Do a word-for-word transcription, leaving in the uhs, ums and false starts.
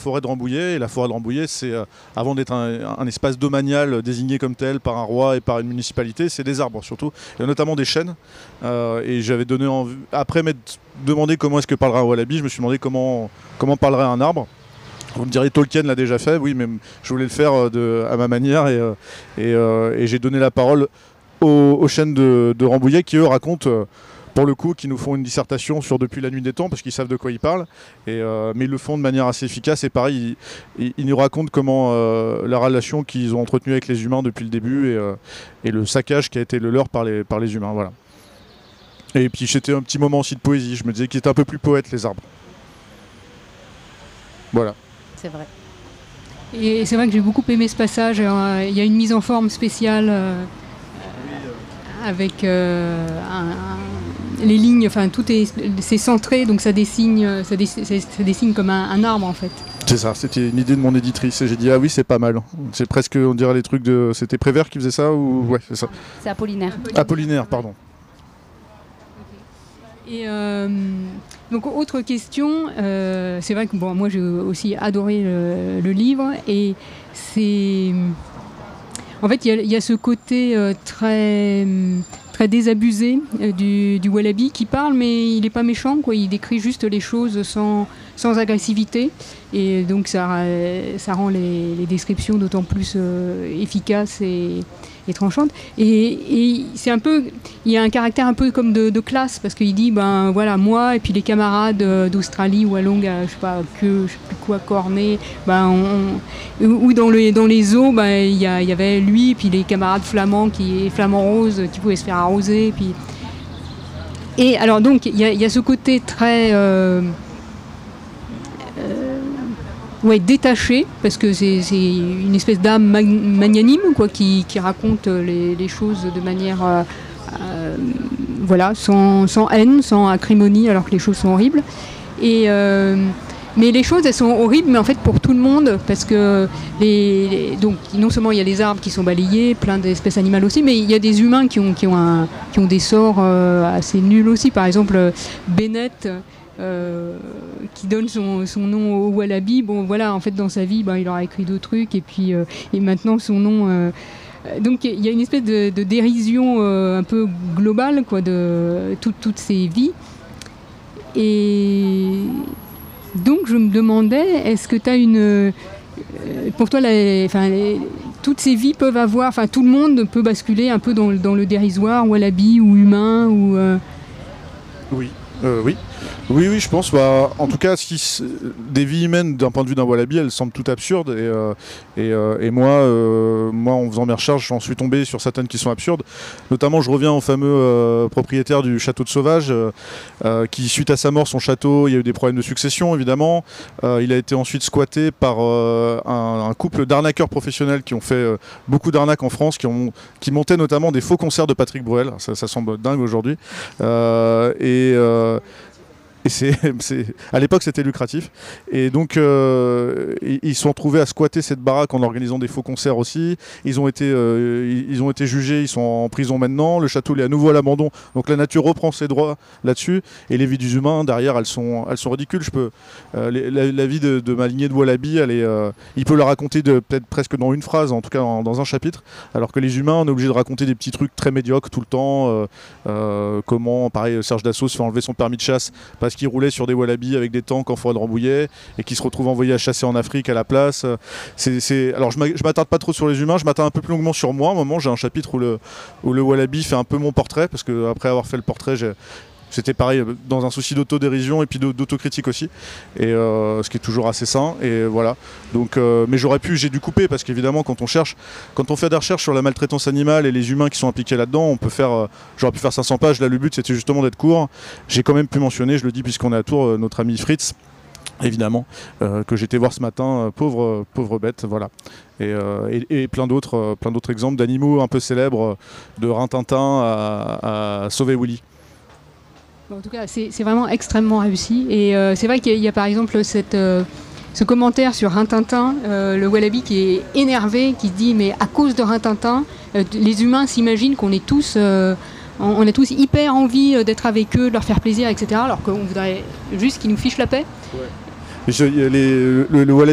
forêt de Rambouillet. Et la forêt de Rambouillet, c'est, euh, avant d'être un, un espace domanial désigné comme tel par un roi et par une municipalité, c'est des arbres surtout, et notamment des chênes. Euh, et j'avais donné envie, après m'être demandé comment est-ce que parlerait un wallaby, je me suis demandé comment, comment parlerait un arbre. Vous me direz, Tolkien l'a déjà fait, oui, mais je voulais le faire de, à ma manière, et, et, euh, et j'ai donné la parole aux, aux chênes de, de Rambouillet qui, eux, racontent, euh, pour le coup, qui nous font une dissertation sur Depuis la nuit des temps, parce qu'ils savent de quoi ils parlent, et, euh, mais ils le font de manière assez efficace, et pareil, ils, ils nous racontent comment euh, la relation qu'ils ont entretenue avec les humains depuis le début, et, euh, et le saccage qui a été le leur par les, par les humains, voilà. Et puis c'était un petit moment aussi de poésie, je me disais qu'ils étaient un peu plus poètes, les arbres. Voilà. C'est vrai. Et c'est vrai que j'ai beaucoup aimé ce passage. Il y a une mise en forme spéciale euh, avec euh, un, un, les lignes, enfin tout est, c'est centré, donc ça dessine, ça dessine, ça dessine comme un, un arbre en fait. C'est ça, c'était une idée de mon éditrice et j'ai dit ah oui c'est pas mal. C'est presque, on dirait les trucs de, c'était Prévert qui faisait ça ou ouais c'est ça. C'est Apollinaire. Apollinaire, Apollinaire pardon. Et euh, donc autre question, euh, c'est vrai que bon, moi j'ai aussi adoré le, le livre et c'est en fait il y, y a ce côté euh, très très désabusé euh, du, du wallaby qui parle mais il n'est pas méchant quoi, il décrit juste les choses sans sans agressivité et donc ça ça rend les, les descriptions d'autant plus euh, efficaces et et tranchante et, et c'est un peu il y a un caractère un peu comme de, de classe parce qu'il dit ben voilà moi et puis les camarades d'Australie ou à longue je sais pas que je sais plus quoi cornet ben on, ou dans les dans les eaux ben il y, y avait lui et puis les camarades flamands qui flamands roses qui pouvaient se faire arroser puis et alors donc il y, y a ce côté très euh, Ouais, détaché, parce que c'est, c'est une espèce d'âme magnanime quoi, qui, qui raconte les, les choses de manière euh, euh, voilà, sans, sans haine, sans acrimonie, alors que les choses sont horribles. Et, euh, mais les choses, elles sont horribles, mais en fait pour tout le monde, parce que les, les, donc, non seulement il y a les arbres qui sont balayés, plein d'espèces animales aussi, mais il y a des humains qui ont, qui ont, un, qui ont des sorts euh, assez nuls aussi. Par exemple, Bennett, Euh, qui donne son, son nom au wallaby. Bon, voilà, en fait, dans sa vie, ben, il aura écrit d'autres trucs, et puis euh, et maintenant son nom. Euh, donc, il y a une espèce de, de dérision euh, un peu globale, quoi, de tout, toutes ces vies. Et donc, je me demandais, est-ce que tu as une. Euh, pour toi, la, enfin, les, toutes ces vies peuvent avoir. Enfin, tout le monde peut basculer un peu dans, dans le dérisoire, wallaby ou humain ou. Euh... Oui, euh, oui. Oui, oui, je pense. Bah, en tout cas, si des vies humaines, d'un point de vue d'un wallaby, elles semblent toutes absurdes. Et, euh, et, euh, et moi, euh, moi, en faisant mes recherches, j'en suis tombé sur certaines qui sont absurdes. Notamment, je reviens au fameux euh, propriétaire du château de Sauvage, euh, euh, qui, suite à sa mort, son château, il y a eu des problèmes de succession, évidemment. Euh, il a été ensuite squatté par euh, un, un couple d'arnaqueurs professionnels qui ont fait euh, beaucoup d'arnaques en France, qui, ont, qui montaient notamment des faux concerts de Patrick Bruel. Ça, ça semble dingue aujourd'hui. Euh, et... Euh, Et c'est, c'est, à l'époque, c'était lucratif. Et donc, euh, ils se sont trouvés à squatter cette baraque en organisant des faux concerts aussi. Ils ont été, euh, ils ont été jugés, ils sont en prison maintenant. Le château est à nouveau à l'abandon. Donc la nature reprend ses droits là-dessus. Et les vies des humains, derrière, elles sont, elles sont ridicules. Je peux, euh, les, la, la vie de, de ma lignée de wallaby, elle est, euh, il peut la raconter de, peut-être presque dans une phrase, en tout cas en, dans un chapitre. Alors que les humains, on est obligé de raconter des petits trucs très médiocres tout le temps. Euh, euh, comment, pareil, Serge Dassault se fait enlever son permis de chasse parce qui roulait sur des wallabies avec des tanks en forêt de Rambouillet et qui se retrouvent envoyés à chasser en Afrique à la place. C'est, c'est... Alors je m'attarde pas trop sur les humains, je m'attarde un peu plus longuement sur moi. À un moment, j'ai un chapitre où le, où le wallaby fait un peu mon portrait, parce qu'après avoir fait le portrait, j'ai... c'était pareil, dans un souci d'autodérision et puis d'autocritique aussi, et euh, ce qui est toujours assez sain, et voilà. Donc, euh, mais j'aurais pu, j'ai dû couper, parce qu'évidemment, quand on cherche, quand on fait des recherches sur la maltraitance animale et les humains qui sont impliqués là-dedans, on peut faire, euh, j'aurais pu faire cinq cents pages. Là, le but, c'était justement d'être court. J'ai quand même pu mentionner, je le dis puisqu'on est à Tours, euh, notre ami Fritz, évidemment, euh, que j'étais voir ce matin, euh, pauvre, pauvre bête, voilà. Et, euh, et, et plein d'autres, euh, plein d'autres exemples d'animaux un peu célèbres, euh, de Rintintin à, à Sauver Willy. En tout cas, c'est, c'est vraiment extrêmement réussi. Et euh, c'est vrai qu'il y a, il y a par exemple cette, euh, ce commentaire sur Rintintin, euh, le wallaby qui est énervé, qui se dit mais à cause de Rintintin, euh, les humains s'imaginent qu'on est tous, euh, on, on a tous hyper envie d'être avec eux, de leur faire plaisir, et cetera. Alors qu'on voudrait juste qu'ils nous fichent la paix. Ouais. Je, les, le, le wallaby